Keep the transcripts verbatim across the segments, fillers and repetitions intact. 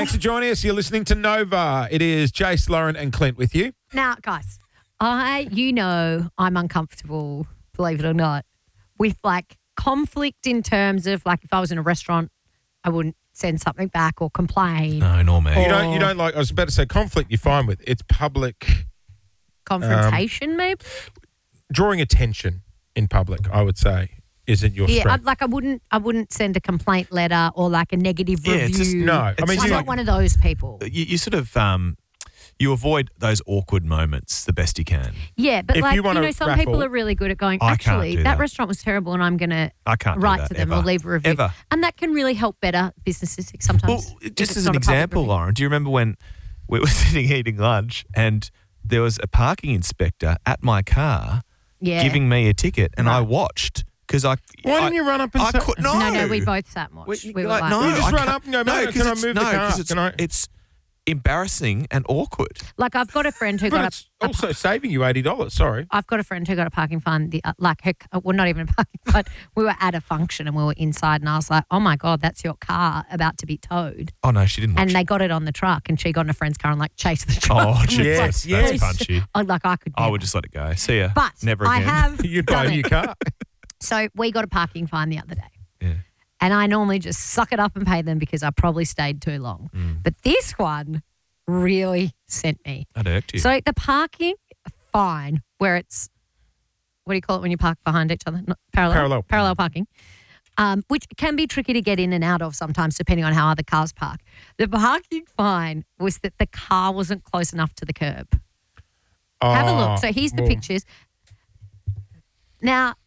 Thanks for joining us. You're listening to Nova. It is Jace, Lauren and Clint with you. Now, guys, I, you know, I'm uncomfortable, believe it or not, with like conflict in terms of like if I was in a restaurant, I wouldn't send something back or complain. No, nor me. You don't, you don't like, I was about to say conflict you're fine with. It's public. Confrontation, um, maybe? Drawing attention in public, I would say, isn't your yeah, strength. I, like I wouldn't I wouldn't send a complaint letter or like a negative Yeah, review. it's just- no. I It's mean, I'm you, not like- one of those people. You, you sort of um, you avoid those awkward moments the best you can. Yeah, but If like, you you, wanna know, some raffle- people are really good at going, I can't actually, do that that. restaurant was terrible and I'm going to I can't do write that to them ever. or leave a review. Ever. And that can really help better businesses sometimes. Well, if just it's as an not a public example, review. Lauren, do you remember when we were sitting eating lunch and there was a parking inspector at my car Yeah. giving me a ticket and I Right. watched because I. why I, didn't you run up and I say? could, no. No, no, we both sat and watched. We- We were like, like, no, You just I run can't- up and go, no, "Mate, 'cause can I it's- move the no, car? 'cause It's, Can I-" it's embarrassing and awkward. like I've got a friend who But got it's a, a also saving you eighty dollars. Sorry. I've got a friend who got a parking fine. The uh, like her, uh, well, not even a parking fine. We were at a function and we were inside, and I was like, "Oh my god, that's your car about to be towed." Oh no, she didn't. And watch they got it on the truck, and she got in a friend's car and like chased the truck. Oh, And was Jesus, like, that's yes. punchy. I like I could. I never. would just let it go. See ya. But never I again. have You'd buy a done new it. car. So we got a parking fine the other day. Yeah. And I normally just suck it up and pay them because I probably stayed too long. Mm. But this one really sent me. That irked you. So the parking fine, where it's, what do you call it when you park behind each other? Not parallel. Parallel. Parallel parking, um, which can be tricky to get in and out of sometimes depending on how other cars park. The parking fine was that the car wasn't close enough to the curb. Have a look. So here's the well, pictures. Now,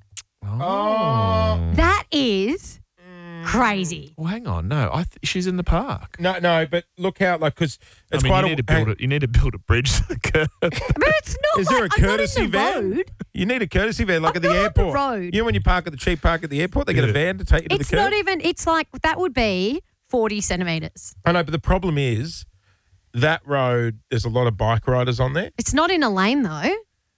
oh. that is crazy. Well, hang on. No, I th- she's in the park. No, no, but look how, like, because I it's mean, quite you a need to build hang- it. You need to build a bridge to the curb. But it's not Is like, there a I'm not courtesy in the van? road. You need a courtesy van, like I'm at the not on the airport. road. You know when you park at the cheap park at the airport, they get a Yeah. van to take you to It's the curb. not even, it's like, that would be forty centimetres. I know, but the problem is that road. There's a lot of bike riders on there. It's not in a lane though.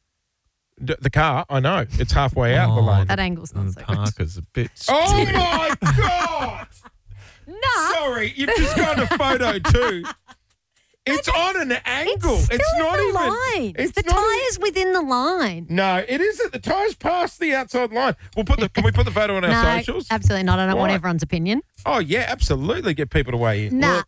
D- the car, I know, it's halfway out the Oh, lane. That angle's not And so the good. park is a bit. Oh skewed. my god! Nah, Sorry, you've just got a photo too. It's on an angle. it's still in not the even. line. It's the not even- tyre's within the line. No, it isn't. The tire's past the outside line. We'll put the. Can we put the photo on our No, socials? absolutely not. I don't want Why? everyone's opinion. Oh yeah, absolutely. Get people to weigh in. Nah. Look,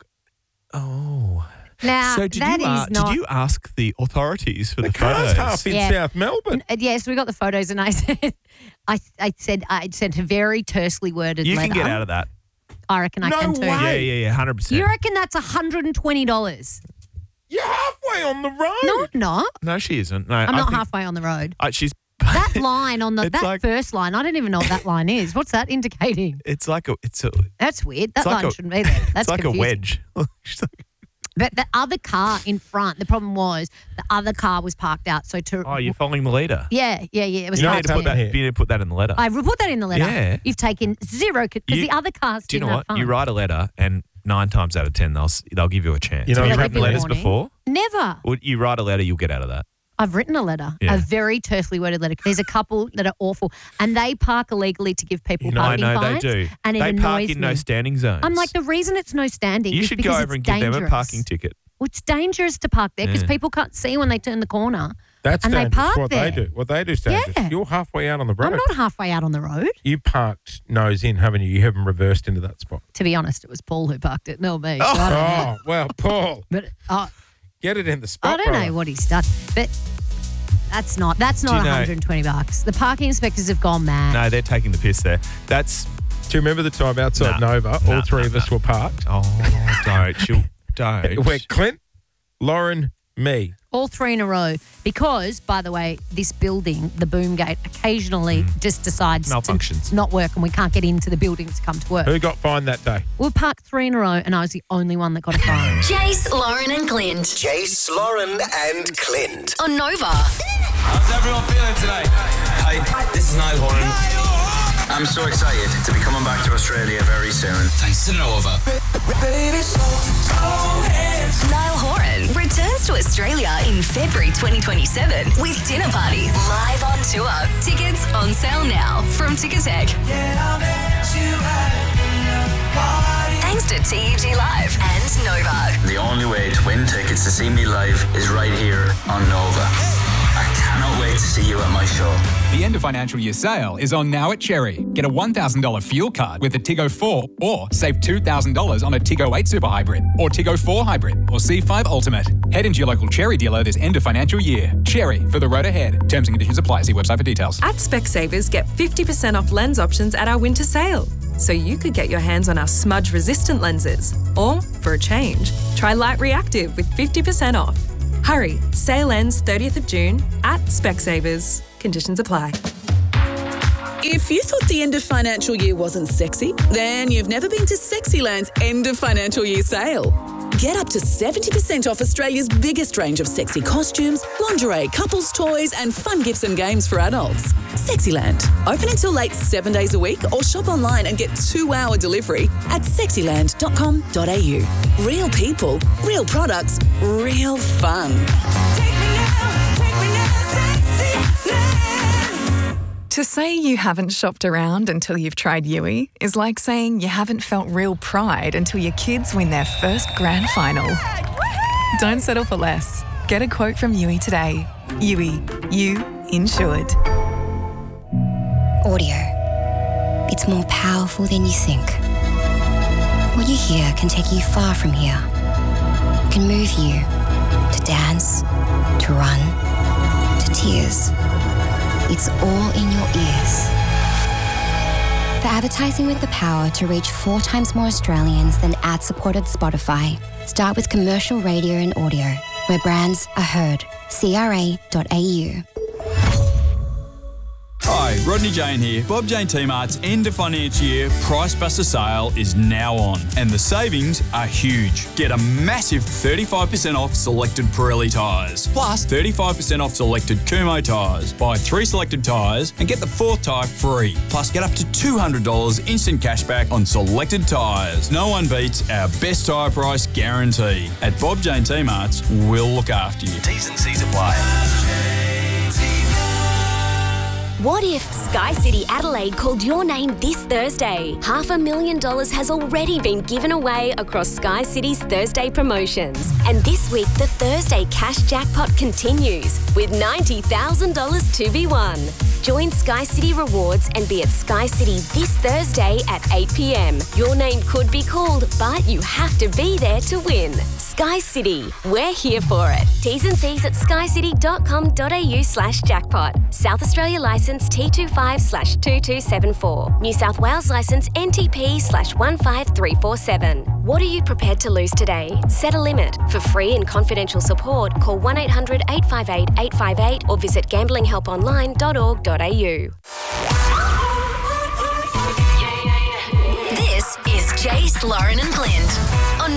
Oh. Now, So did that you, is uh, not. did you ask the authorities for the the, car's photos? half in Yeah. South Melbourne. Uh, Yes, we got the photos, and I said, I, I said, I sent a very tersely worded You letter. can get out of that. I reckon I No can too. way. Yeah, yeah, yeah, hundred percent. You reckon that's one hundred and twenty dollars? You're halfway on the road. No, I'm not. No, she isn't. No, I'm I not think, halfway on the road. Uh, she's. That line on the It's that like- first line, I don't even know what that line is. What's that indicating? It's like a. It's a. That's weird. That It's like line a- shouldn't be there. That's it's like confusing. a wedge. She's like, But the other car in front, the problem was the other car was parked out. So to oh, you're following the leader. yeah, yeah, yeah, it was You need parked to put there. that. here. You need to put that in the letter. I put that in the letter. Yeah. You've taken zero because You- the other cars Do you know didn't what? have You fun. wite a letter, and nine times out of ten, they'll s- they'll give you a chance. You know, Have you I've written written letters warning. before? Never. Well, you write a letter, you'll get out of that. I've written a letter, Yeah. a very tersely worded letter. There's a couple that are awful, and they park illegally to give people You know, I parking know fines. they do. And it they park annoys in me. no standing zones. I'm like, the reason it's no standing you is should because go it's over and give dangerous. them a parking ticket. Well, it's dangerous to park there because Yeah. people can't see when they turn the corner. That's And they dangerous. park what there. they do. What they do is dangerous. Yeah. You're halfway out on the road. I'm not halfway out on the road. You parked nose in, haven't you? You haven't reversed into that spot. To be honest, it was Paul who parked it, not me. So I don't know. Oh, well, Paul, But uh, get it in the spot. I don't brother. know what he's done. But that's not that's Do not you know- one hundred twenty bucks. The parking inspectors have gone mad. No, they're taking the piss there. That's Do you remember the time outside Nah. Nova? Nah, all three nah, of us were parked. oh, don't you don't. We're Clint, Lauren, me. All three in a row. Because, by the way, this building, the boom gate, occasionally just decides Malfunctions. to not work and we can't get into the building to come to work. Who got fined that day? We were parked three in a row and I was the only one that got a fine. Jace, Lauren and Clint Jace, Lauren, and Clint. on Nova. How's everyone feeling tonight? Hi, this is Niall Horan. I'm so excited to be coming back to Australia very soon. Thanks to Nova. Niall Horan returns to Australia in February twenty twenty-seven with Dinner Party live on tour. Tickets on sale now from Ticketek. Thanks to to T E G Live and Nova. The only way to win tickets to see me live is right here on Nova. I cannot wait to see you at my show. The end of financial year sale is on now at Cherry. Get a one thousand dollars fuel card with a Tiggo four or save two thousand dollars on a Tiggo eight Super Hybrid or Tiggo four Hybrid or C five Ultimate. Head into your local Cherry dealer this end of financial year. Cherry, for the road ahead. Terms and conditions apply. See website for details. At Specsavers, get fifty percent off lens options at our winter sale. So you could get your hands on our smudge-resistant lenses. Or, for a change, try Light Reactive with fifty percent off. Hurry, sale ends thirtieth of June at Specsavers. Conditions apply. If you thought the end of financial year wasn't sexy, then you've never been to Sexyland's end of financial year sale. Get up to seventy percent off Australia's biggest range of sexy costumes, lingerie, couples toys and fun gifts and games for adults. Sexyland. Open until late seven days a week or shop online and get two-hour delivery at sexyland dot com dot a u. Real people, real products, real fun. Take me now, take me now, Sexyland. To say you haven't shopped around until you've tried Yui is like saying you haven't felt real pride until your kids win their first grand final. Don't settle for less. Get a quote from Yui today. Yui, you insured. Audio. It's more powerful than you think. What you hear can take you far from here. It can move you to dance, to run, to tears. It's all in your ears. For advertising with the power to reach four times more Australians than ad-supported Spotify, start with commercial radio and audio, where brands are heard. C R A dot A U. Hi, Rodney Jane here. Bob Jane T-Mart's end of financial year Price Buster sale is now on, and the savings are huge. Get a massive thirty-five percent off selected Pirelli tyres, plus thirty-five percent off selected Kumho tyres. Buy three selected tyres and get the fourth tyre free. Plus, get up to two hundred dollars instant cashback on selected tyres. No one beats our best tyre price guarantee. At Bob Jane T-Mart's, we'll look after you. T's and C's apply. What if Sky City Adelaide called your name this Thursday? Half a million dollars has already been given away across Sky City's Thursday promotions. And this week, the Thursday cash jackpot continues with ninety thousand dollars to be won. Join Sky City Rewards and be at Sky City this Thursday at eight p.m. Your name could be called, but you have to be there to win. Sky City, we're here for it. T's and C's at skycity dot com dot a u slash jackpot. South Australia licence T twenty-five slash two two seven four. New South Wales licence N T P slash one five three four seven. What are you prepared to lose today? Set a limit. For free and confidential support, call one eight hundred eight five eight eight five eight or visit gambling help online dot org dot a u. This is Jace, Lauren and Clint on